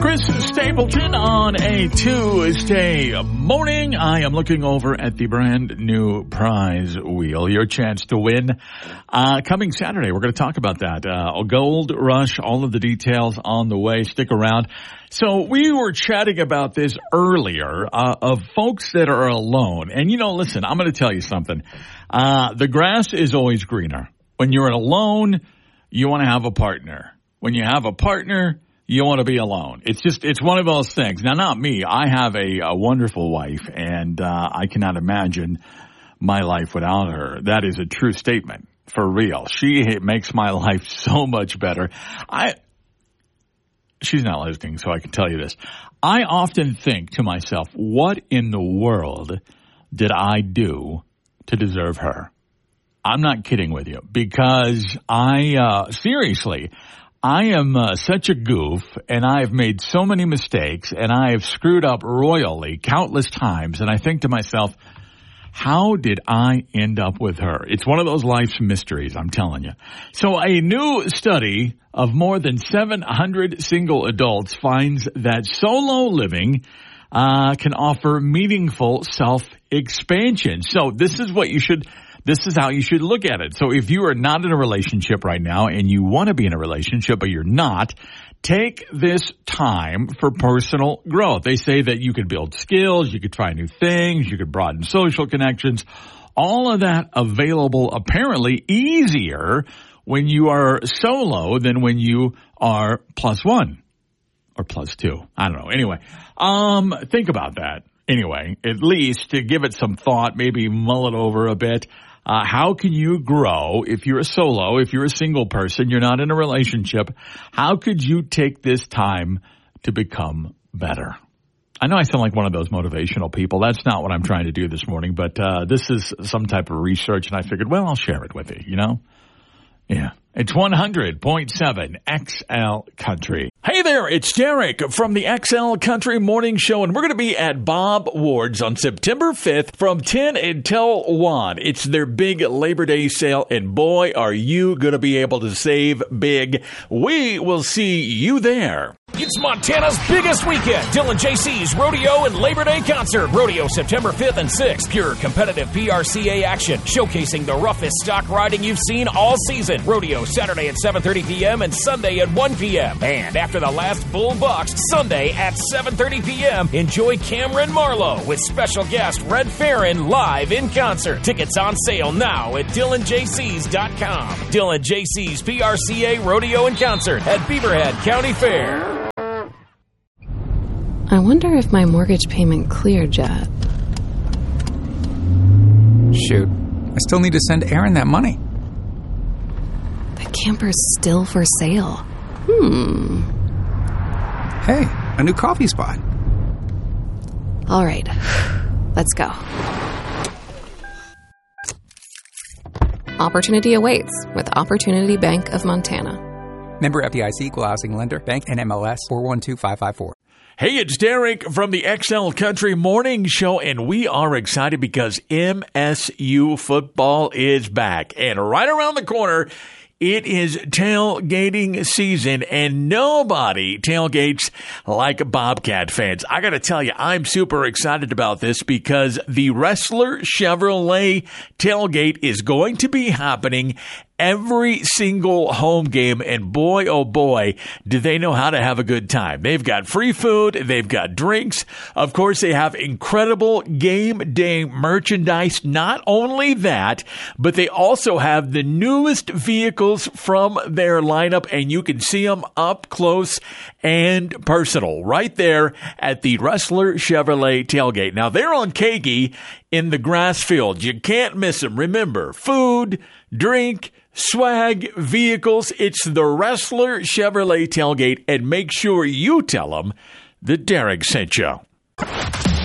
Chris Stapleton on a Tuesday morning. I am looking over at the brand new prize wheel. Your chance to win. Coming Saturday, we're going to talk about that. Gold Rush, all of the details on the way. Stick around. So we were chatting about this earlier, of folks that are alone. And listen, I'm going to tell you something. The grass is always greener. When you're alone, you want to have a partner. When you have a partner, you want to be alone. It's one of those things. Now, not me. I have a wonderful wife, and I cannot imagine my life without her. That is a true statement, for real. She makes my life so much better. She's not listening, so I can tell you this. I often think to myself, what in the world did I do to deserve her? I'm not kidding with you, because seriously, I am such a goof, and I have made so many mistakes, and I have screwed up royally countless times, and I think to myself, how did I end up with her? It's one of those life's mysteries, I'm telling you. So a new study of more than 700 single adults finds that solo living can offer meaningful self-expansion. So this is how you should look at it. So if you are not in a relationship right now and you want to be in a relationship but you're not, take this time for personal growth. They say that you could build skills, you could try new things, you could broaden social connections. All of that available apparently easier when you are solo than when you are plus one or plus two. I don't know. Anyway, think about that. Anyway, at least to give it some thought, maybe mull it over a bit. How can you grow if you're a solo, if you're a single person, you're not in a relationship? How could you take this time to become better? I know I sound like one of those motivational people. That's not what I'm trying to do this morning, but this is some type of research, and I figured, well, I'll share it with you, Yeah. It's 100.7 XL Country. Hey there, it's Derek from the XL Country Morning Show, and we're going to be at Bob Ward's on September 5th from 10 until 1. It's their big Labor Day sale, and boy, are you going to be able to save big. We will see you there. It's Montana's biggest weekend. Dylan JC's Rodeo and Labor Day Concert. Rodeo September 5th and 6th. Pure competitive PRCA action. Showcasing the roughest stock riding you've seen all season. Rodeo Saturday at 7:30 p.m. and Sunday at 1 p.m. And after the last bull bucks, Sunday at 7:30 p.m. Enjoy Cameron Marlowe with special guest Red Farron live in concert. Tickets on sale now at DylanJC's.com. Dylan JC's PRCA Rodeo and Concert at Beaverhead County Fair. I wonder if my mortgage payment cleared yet. Shoot, I still need to send Aaron that money. The camper's still for sale. Hey, a new coffee spot. All right, let's go. Opportunity awaits with Opportunity Bank of Montana. Member FDIC, Equal Housing Lender, Bank NMLS 412554. Hey, it's Derek from the XL Country Morning Show, and we are excited because MSU football is back. And right around the corner, it is tailgating season, and nobody tailgates like Bobcat fans. I got to tell you, I'm super excited about this because the Ressler Chevrolet tailgate is going to be happening every single home game, and boy, oh boy, do they know how to have a good time. They've got free food, they've got drinks. Of course, they have incredible game day merchandise. Not only that, but they also have the newest vehicles from their lineup, and you can see them up close and personal right there at the Ressler Chevrolet tailgate. Now, they're on Kagi in the grass field. You can't miss them. Remember, food, drink, swag, vehicles. It's the Ressler Chevrolet tailgate, and make sure you tell them that Derek sent you.